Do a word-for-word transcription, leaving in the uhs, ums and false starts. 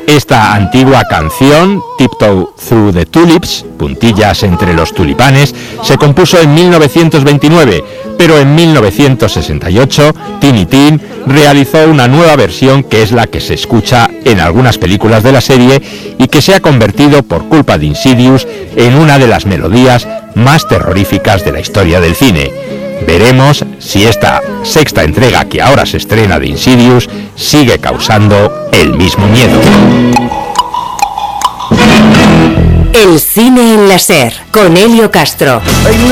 Esta antigua canción, Tiptoe Through the Tulips, puntillas entre los tulipanes, se compuso en mil novecientos veintinueve, pero en mil novecientos sesenta y ocho, Tiny Tim realizó una nueva versión que es la que se escucha en algunas películas de la serie y que se ha convertido, por culpa de Insidious, en una de las melodías más terroríficas de la historia del cine. Veremos si esta sexta entrega que ahora se estrena de Insidious sigue causando el mismo miedo. El cine en la SER, con Helio Castro.